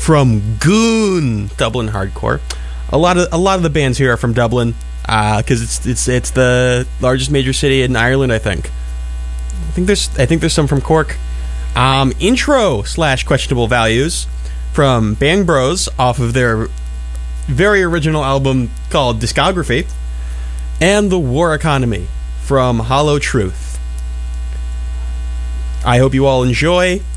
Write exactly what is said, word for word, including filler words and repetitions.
from Goon, Dublin hardcore. A lot of a lot of the bands here are from Dublin because uh, it's it's it's the largest major city in Ireland, I think. I think there's I think there's some from Cork. Um, intro slash questionable values from Bang Bros off of their very original album called Discography, and The War Economy from Hollow Truth. I hope you all enjoy.